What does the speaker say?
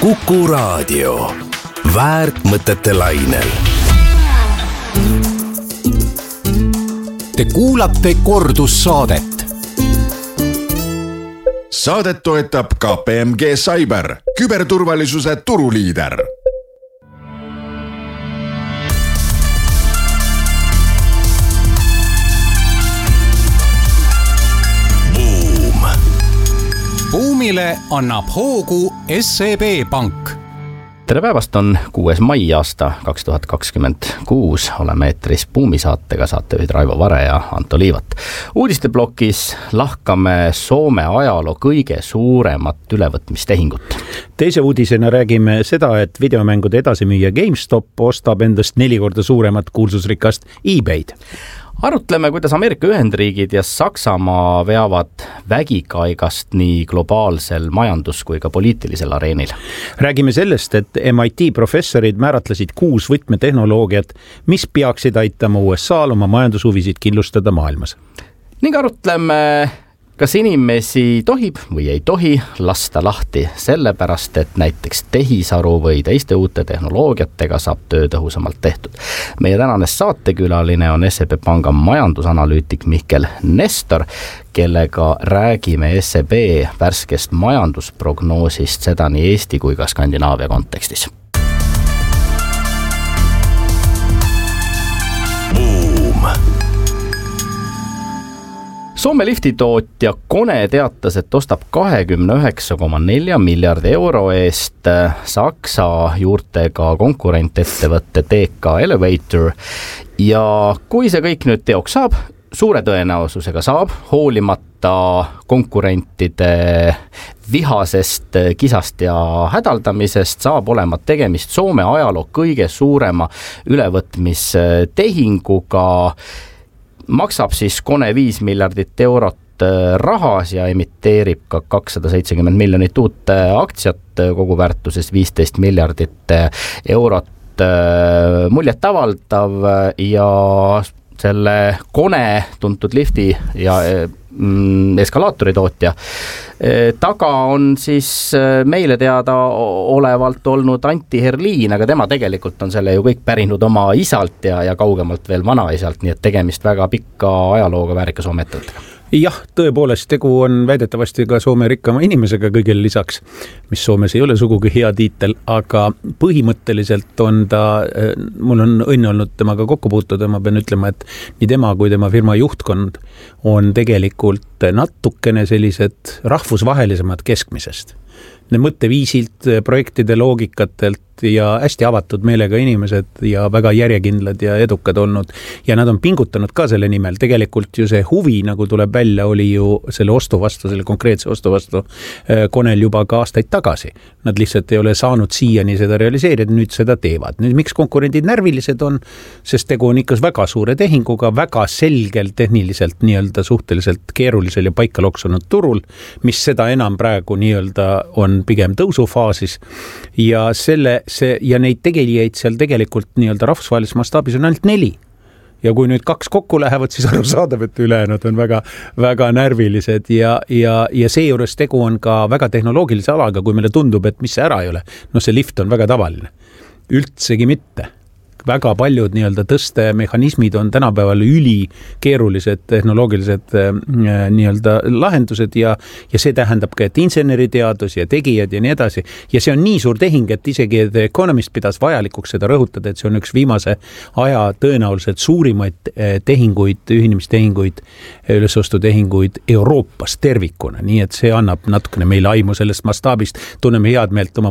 Kuku Raadio. Väärtmõtete lainel. Te kuulate kordussaadet. Saadet toetab KPMG Cyber, küberturvalisuse turuliider. Buumile annab hoogu SEB Pank. Tere päevast, on 6. mai aasta 2026. Oleme eetris Buumi saatega, saatejuhid Raivo Vare ja Anto Liivat. Uudisteblokis lahkame Soome ajaloo kõige suuremat ülevõtmistehingut. Teise uudisena räägime seda, et videomängude edasimüüja GameStop ostab endast 4 korda suuremat kuulsusrikast eBay'd. Arutleme, kuidas Ameerika Ühendriigid ja Saksamaa veavad vägikaigast nii globaalsel majandus- kui ka poliitilisel areenil. Räägime sellest, et MIT professorid määratlesid 6 võtmetehnoloogiat, mis peaksid aitama USA'l oma majandushuvisid kindlustada maailmas. Ning arutleme, kas inimesi tohib või ei tohi lasta lahti sellepärast, et näiteks tehisaru või teiste uute tehnoloogiatega saab töö tõhusamalt tehtud. Meie tänane saatekülaline on SEB Panga majandusanalüütik Mihkel Nestor, kellega räägime SEB värskest majandusprognoosist, seda nii Eesti kui ka Skandinaavia kontekstis. Soome liftitootja Kone teatas, et ostab 29,4 miljardi euro eest Saksa juurtega konkurentettevõtte TK Elevator. Ja kui see kõik nüüd teoks saab, suure tõenäosusega saab, hoolimata konkurentide vihasest kisast ja hädaldamisest, saab olema tegemist Soome ajaloo kõige suurema ülevõtmistehinguga. Maksab siis Kone 5 miljardit eurot rahas ja emiteerib ka 270 miljonit uut aktsiat kogu väärtuses 15 miljardit eurot. Muljet avaldav ja selle Kone tuntud lifti ja eskalaatoritootja taga on siis meile teada olevalt olnud Antti Herliin, aga tema tegelikult on selle ju kõik pärinud oma isalt ja kaugemalt veel vanaisalt, nii et tegemist väga pikka ajalooga väärika Soome ettevõttega. Jah, tõepoolest, tegu on väidetavasti ka Soome rikkama inimesega kõigil lisaks, mis Soomes ei ole sugugi hea tiitel, aga põhimõtteliselt on ta, mul on õnne olnud temaga kokku puutuda, ma pean ütlema, et nii tema kui tema firma juhtkond on tegelikult natukene sellised rahvusvahelisemad keskmisest. Need mõtteviisilt, projektide loogikatelt ja hästi avatud meelega inimesed ja väga järjekindlad ja edukad olnud. Ja nad on pingutanud ka selle nimel. Tegelikult ju see huvi, nagu tuleb välja, oli ju selle ostu vastu, selle konkreetse ostu vastu Konel juba ka aastaid tagasi. Nad lihtsalt ei ole saanud siiani seda realiseerida, nüüd seda teevad. Nüüd miks konkurendid närvilised on? Sest tegu on ikka väga suure tehinguga, väga selgelt tehniliselt nii-öelda suhteliselt keerulisel ja paika loksunud turul, mis seda enam praegu nii-öelda on pigem tõusufaasis ja ja neid tegelijaid seal tegelikult nii-öelda rahvusvahelises mastaabis on ainult 4. Ja kui nüüd 2 kokku lähevad, siis arusaadav, et ülejäänud on väga, väga närvilised ja seejuures tegu on ka väga tehnoloogilise alaga, kui meile tundub, et mis see ära ei ole. No see lift on väga tavaline. Üldsegi mitte. Väga paljud nii-öelda tõstemehhanismid on tänapäeval ülikeerulised tehnoloogilised nii-öelda lahendused ja see tähendab ka, et inseneriteadus ja tegijad ja nii edasi. Ja see on nii suur tehing, et isegi The Economist pidas vajalikuks seda rõhutada, et see on üks viimase aja tõenäoliselt suurimaid tehinguid, ühinemistehinguid, ülesostutehinguid Euroopas tervikuna. Nii et see annab natukene meile aimu sellest mastaabist. Tunneme head meelt oma